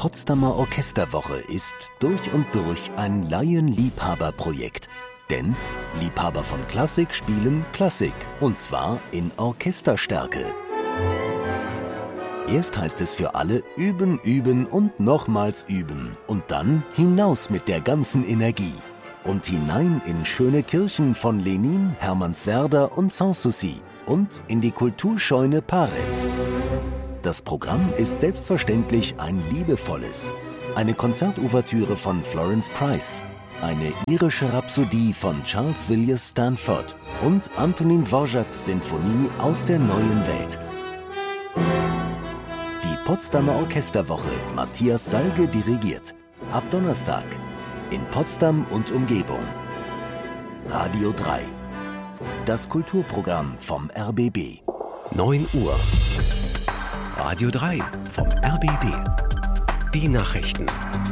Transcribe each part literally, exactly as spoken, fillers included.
Potsdamer Orchesterwoche ist durch und durch ein Laienliebhaberprojekt. Denn Liebhaber von Klassik spielen Klassik, und zwar in Orchesterstärke. Erst heißt es für alle üben, üben und nochmals üben und dann hinaus mit der ganzen Energie. Und hinein in schöne Kirchen von Lenin, Hermannswerder und Sanssouci und in die Kulturscheune Paretz. Das Programm ist selbstverständlich ein liebevolles. Eine Konzertouvertüre von Florence Price, eine irische Rhapsodie von Charles Villiers Stanford und Antonin Dvořáks Sinfonie aus der neuen Welt. Die Potsdamer Orchesterwoche, Matthias Salge dirigiert. Ab Donnerstag in Potsdam und Umgebung. Radio drei. Das Kulturprogramm vom R B B. neun Uhr. Radio drei vom R B B. Die Nachrichten.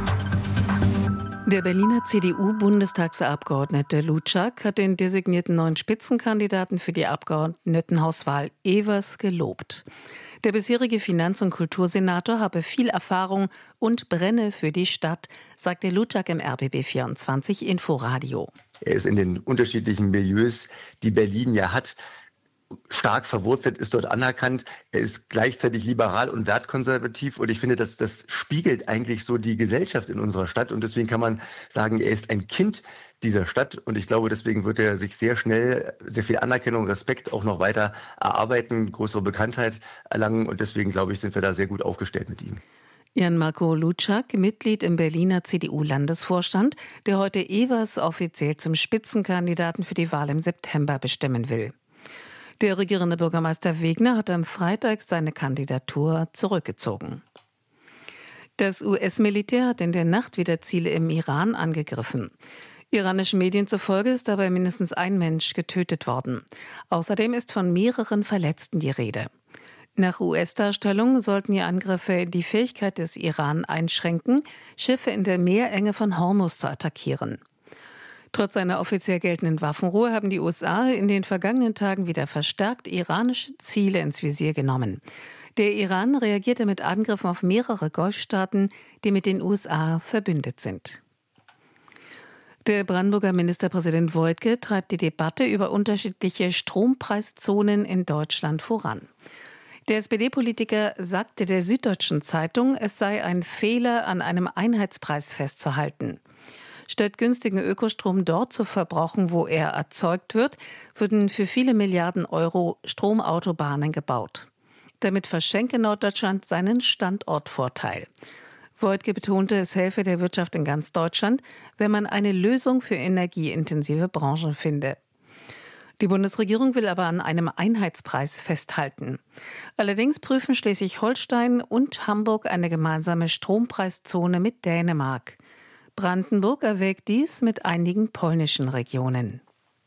Der Berliner C D U-Bundestagsabgeordnete Luczak hat den designierten neuen Spitzenkandidaten für die Abgeordnetenhauswahl Evers gelobt. Der bisherige Finanz- und Kultursenator habe viel Erfahrung und brenne für die Stadt, sagte Luczak im R B B vierundzwanzig Inforadio. Er ist in den unterschiedlichen Milieus, die Berlin ja hat, stark verwurzelt, ist dort anerkannt. Er ist gleichzeitig liberal und wertkonservativ. Und ich finde, dass das spiegelt eigentlich so die Gesellschaft in unserer Stadt. Und deswegen kann man sagen, er ist ein Kind dieser Stadt. Und ich glaube, deswegen wird er sich sehr schnell sehr viel Anerkennung, Respekt auch noch weiter erarbeiten, größere Bekanntheit erlangen. Und deswegen, glaube ich, sind wir da sehr gut aufgestellt mit ihm. Jan-Marco Luczak, Mitglied im Berliner C D U-Landesvorstand, der heute Evers offiziell zum Spitzenkandidaten für die Wahl im September bestimmen will. Der regierende Bürgermeister Wegner hat am Freitag seine Kandidatur zurückgezogen. Das U S-Militär hat in der Nacht wieder Ziele im Iran angegriffen. Iranischen Medien zufolge ist dabei mindestens ein Mensch getötet worden. Außerdem ist von mehreren Verletzten die Rede. Nach U S-Darstellung sollten die Angriffe die Fähigkeit des Iran einschränken, Schiffe in der Meerenge von Hormuz zu attackieren. Trotz einer offiziell geltenden Waffenruhe haben die U S A in den vergangenen Tagen wieder verstärkt iranische Ziele ins Visier genommen. Der Iran reagierte mit Angriffen auf mehrere Golfstaaten, die mit den U S A verbündet sind. Der Brandenburger Ministerpräsident Woidke treibt die Debatte über unterschiedliche Strompreiszonen in Deutschland voran. Der S P D-Politiker sagte der Süddeutschen Zeitung, es sei ein Fehler, an einem Einheitspreis festzuhalten. Statt günstigen Ökostrom dort zu verbrauchen, wo er erzeugt wird, würden für viele Milliarden Euro Stromautobahnen gebaut. Damit verschenke Norddeutschland seinen Standortvorteil. Woidke betonte, es helfe der Wirtschaft in ganz Deutschland, wenn man eine Lösung für energieintensive Branchen finde. Die Bundesregierung will aber an einem Einheitspreis festhalten. Allerdings prüfen Schleswig-Holstein und Hamburg eine gemeinsame Strompreiszone mit Dänemark. Brandenburg erwägt dies mit einigen polnischen Regionen.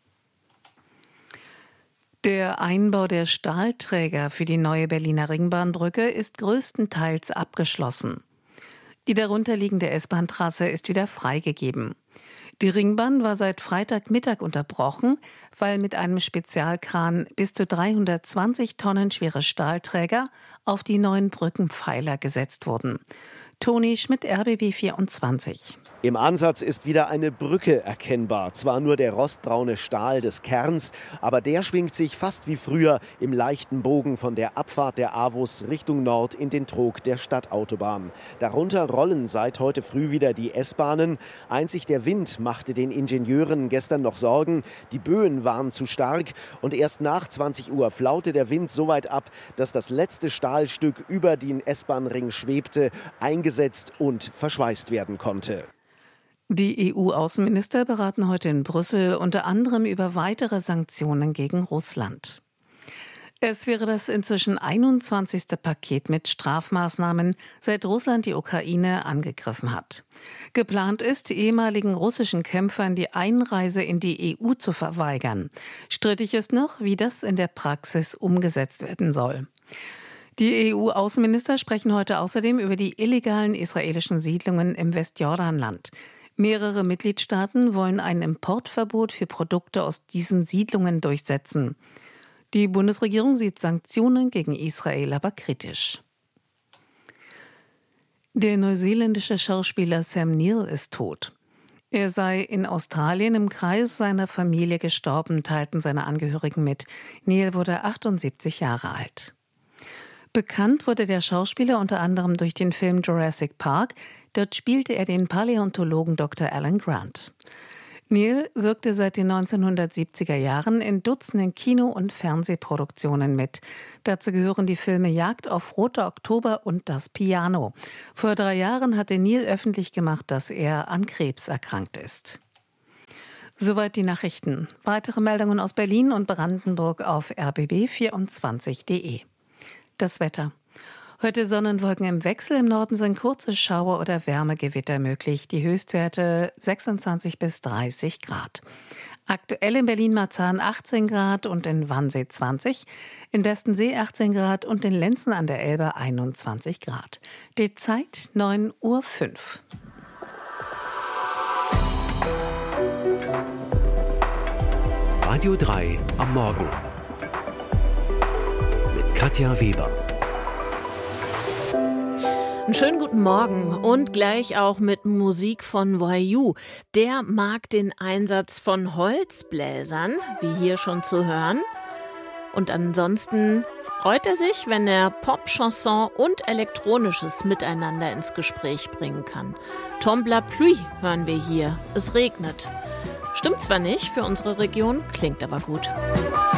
Der Einbau der Stahlträger für die neue Berliner Ringbahnbrücke ist größtenteils abgeschlossen. Die darunterliegende S-Bahn-Trasse ist wieder freigegeben. Die Ringbahn war seit Freitagmittag unterbrochen, weil mit einem Spezialkran bis zu dreihundertzwanzig Tonnen schwere Stahlträger auf die neuen Brückenpfeiler gesetzt wurden. Toni Schmidt, R B B vierundzwanzig. Im Ansatz ist wieder eine Brücke erkennbar. Zwar nur der rostbraune Stahl des Kerns, aber der schwingt sich fast wie früher im leichten Bogen von der Abfahrt der A W U S Richtung Nord in den Trog der Stadtautobahn. Darunter rollen seit heute früh wieder die S-Bahnen. Einzig der Wind machte den Ingenieuren gestern noch Sorgen. Die Böen waren zu stark und erst nach zwanzig Uhr flaute der Wind so weit ab, dass das letzte Stahlstück über den S-Bahn-Ring schwebte, eingesetzt und verschweißt werden konnte. Die E U-Außenminister beraten heute in Brüssel unter anderem über weitere Sanktionen gegen Russland. Es wäre das inzwischen einundzwanzigste Paket mit Strafmaßnahmen, seit Russland die Ukraine angegriffen hat. Geplant ist, ehemaligen russischen Kämpfern die Einreise in die E U zu verweigern. Strittig ist noch, wie das in der Praxis umgesetzt werden soll. Die E U-Außenminister sprechen heute außerdem über die illegalen israelischen Siedlungen im Westjordanland. Mehrere Mitgliedstaaten wollen ein Importverbot für Produkte aus diesen Siedlungen durchsetzen. Die Bundesregierung sieht Sanktionen gegen Israel aber kritisch. Der neuseeländische Schauspieler Sam Neill ist tot. Er sei in Australien im Kreis seiner Familie gestorben, teilten seine Angehörigen mit. Neill wurde achtundsiebzig Jahre alt. Bekannt wurde der Schauspieler unter anderem durch den Film Jurassic Park. Dort spielte er den Paläontologen Doktor Alan Grant. Neill wirkte seit den neunzehnhundertsiebziger Jahren in Dutzenden Kino- und Fernsehproduktionen mit. Dazu gehören die Filme Jagd auf Roter Oktober und Das Piano. Vor drei Jahren hatte Neill öffentlich gemacht, dass er an Krebs erkrankt ist. Soweit die Nachrichten. Weitere Meldungen aus Berlin und Brandenburg auf r b b vierundzwanzig punkt de. Das Wetter. Heute Sonnenwolken im Wechsel, im Norden sind kurze Schauer oder Wärmegewitter möglich. Die Höchstwerte sechsundzwanzig bis dreißig Grad. Aktuell in Berlin-Marzahn achtzehn Grad und in Wannsee zwanzig, in Westensee achtzehn Grad und in Lenzen an der Elbe einundzwanzig Grad. Die Zeit neun Uhr fünf. Radio drei am Morgen mit Katja Weber. Einen schönen guten Morgen und gleich auch mit Musik von Voyou. Der mag den Einsatz von Holzbläsern, wie hier schon zu hören. Und ansonsten freut er sich, wenn er Pop, Chanson und Elektronisches miteinander ins Gespräch bringen kann. Tombe la pluie hören wir hier. Es regnet. Stimmt zwar nicht für unsere Region, klingt aber gut.